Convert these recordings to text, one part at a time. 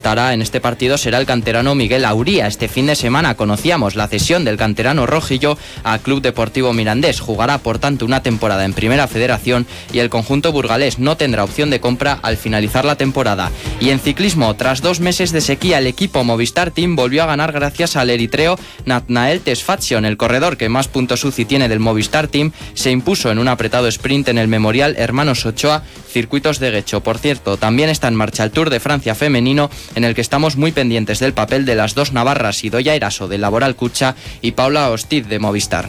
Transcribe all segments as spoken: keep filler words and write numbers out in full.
En este partido será el canterano Miguel Auría. Este fin de semana conocíamos la cesión del canterano rojillo al Club Deportivo Mirandés. Jugará por tanto una temporada en Primera Federación y el conjunto burgalés no tendrá opción de compra al finalizar la temporada. Y en ciclismo, tras dos meses de sequía, el equipo Movistar Team volvió a ganar gracias al eritreo Nathanael Tesfatsion. El corredor que más puntos U C I tiene del Movistar Team se impuso en un apretado sprint en el Memorial Hermanos Ochoa, circuitos de Guecho. Por cierto, también está en marcha el Tour de Francia femenino, en el que estamos muy pendientes del papel de las dos navarras, Idoia Eraso de Laboral Cucha y Paula Hostiz de Movistar.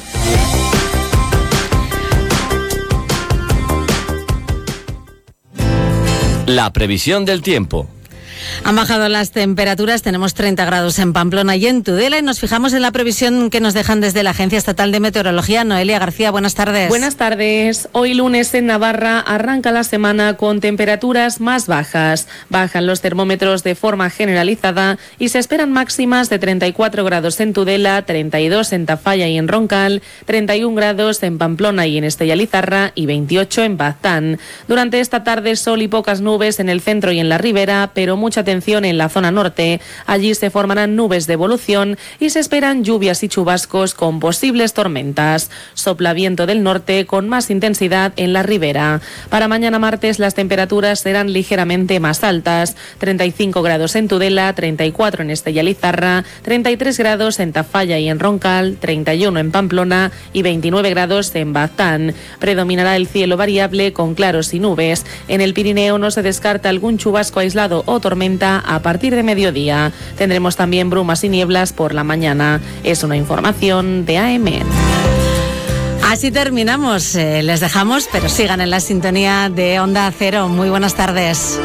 La previsión del tiempo. Han bajado las temperaturas, tenemos treinta grados en Pamplona y en Tudela, y nos fijamos en la previsión que nos dejan desde la Agencia Estatal de Meteorología. Noelia García, buenas tardes. Buenas tardes. Hoy lunes en Navarra arranca la semana con temperaturas más bajas. Bajan los termómetros de forma generalizada y se esperan máximas de treinta y cuatro grados en Tudela, treinta y dos en Tafalla y en Roncal, treinta y un grados en Pamplona y en Estella Lizarra y veintiocho en Baztán. Durante esta tarde sol y pocas nubes en el centro y en la ribera, pero mucha atención en la zona norte. Allí se formarán nubes de evolución y se esperan lluvias y chubascos con posibles tormentas. Sopla viento del norte con más intensidad en la ribera. Para mañana martes las temperaturas serán ligeramente más altas. treinta y cinco grados en Tudela, treinta y cuatro en Estella Lizarra, treinta y tres grados en Tafalla y en Roncal, treinta y uno en Pamplona y veintinueve grados en Baztán. Predominará el cielo variable con claros y nubes. En el Pirineo no se descarta algún chubasco aislado o tormenta a partir de mediodía. Tendremos también brumas y nieblas por la mañana. Es una información de A M. Así terminamos. Eh, les dejamos, pero sigan en la sintonía de Onda Cero. Muy buenas tardes.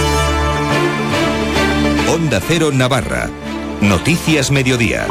Onda Cero Navarra. Noticias Mediodía.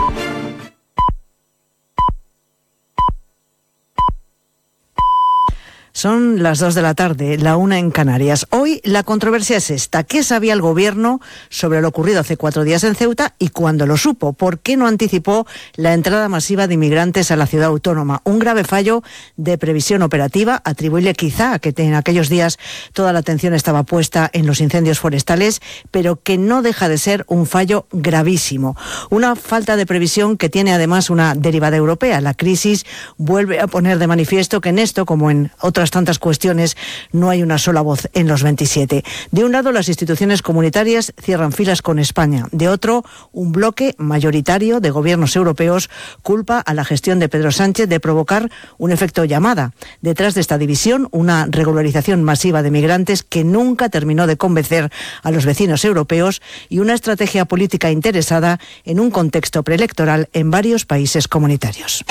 Son las dos de la tarde, la una en Canarias. Hoy la controversia es esta. ¿Qué sabía el gobierno sobre lo ocurrido hace cuatro días en Ceuta y cuándo lo supo? ¿Por qué no anticipó la entrada masiva de inmigrantes a la ciudad autónoma? Un grave fallo de previsión operativa, atribuible quizá a que en aquellos días toda la atención estaba puesta en los incendios forestales, pero que no deja de ser un fallo gravísimo. Una falta de previsión que tiene además una derivada europea. La crisis vuelve a poner de manifiesto que en esto, como en otras tantas cuestiones, no hay una sola voz en los veintisiete. De un lado, las instituciones comunitarias cierran filas con España. De otro, un bloque mayoritario de gobiernos europeos culpa a la gestión de Pedro Sánchez de provocar un efecto llamada. Detrás de esta división, una regularización masiva de migrantes que nunca terminó de convencer a los vecinos europeos y una estrategia política interesada en un contexto preelectoral en varios países comunitarios.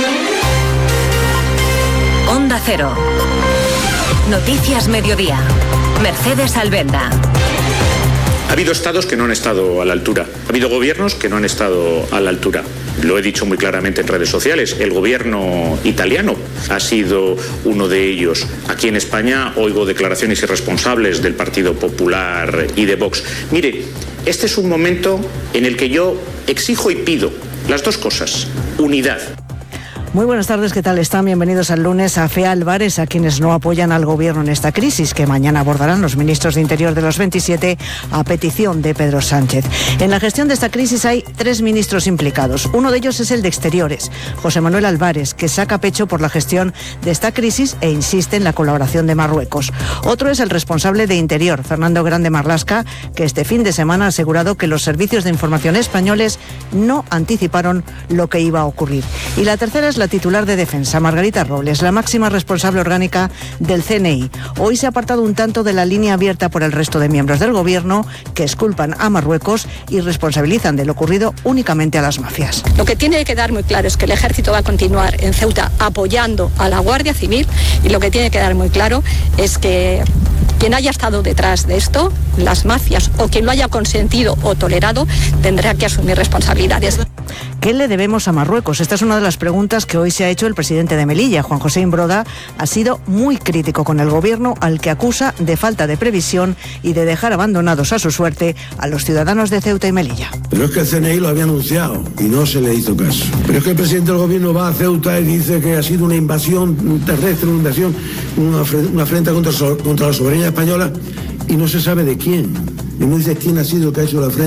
Onda Cero. Noticias Mediodía. Mercedes Albenda. Ha habido estados que no han estado a la altura. Ha habido gobiernos que no han estado a la altura. Lo he dicho muy claramente en redes sociales. El gobierno italiano ha sido uno de ellos. Aquí en España oigo declaraciones irresponsables del Partido Popular y de Vox. Mire, este es un momento en el que yo exijo y pido las dos cosas. Unidad. Muy buenas tardes, ¿qué tal están? Bienvenidos al lunes a F E A Álvarez, a quienes no apoyan al gobierno en esta crisis, que mañana abordarán los ministros de Interior de los veintisiete a petición de Pedro Sánchez. En la gestión de esta crisis hay tres ministros implicados. Uno de ellos es el de Exteriores, José Manuel Álvarez, que saca pecho por la gestión de esta crisis e insiste en la colaboración de Marruecos. Otro es el responsable de Interior, Fernando Grande Marlasca, que este fin de semana ha asegurado que los servicios de información españoles no anticiparon lo que iba a ocurrir. Y la tercera es la titular de Defensa, Margarita Robles, la máxima responsable orgánica del C N I. Hoy se ha apartado un tanto de la línea abierta por el resto de miembros del gobierno, que exculpan a Marruecos y responsabilizan de lo ocurrido únicamente a las mafias. Lo que tiene que quedar muy claro es que el ejército va a continuar en Ceuta apoyando a la Guardia Civil, y lo que tiene que quedar muy claro es que quien haya estado detrás de esto, las mafias, o quien lo haya consentido o tolerado, tendrá que asumir responsabilidades. ¿Qué le debemos a Marruecos? Esta es una de las preguntas que hoy se ha hecho el presidente de Melilla. Juan José Imbroda ha sido muy crítico con el gobierno, al que acusa de falta de previsión y de dejar abandonados a su suerte a los ciudadanos de Ceuta y Melilla. Pero es que el C N I lo había anunciado y no se le hizo caso. Pero es que el presidente del gobierno va a Ceuta y dice que ha sido una invasión terrestre, una invasión, una, una afrenta contra, contra la soberanía española, y no se sabe de quién. Y no dice quién ha sido el que ha hecho la afrenta.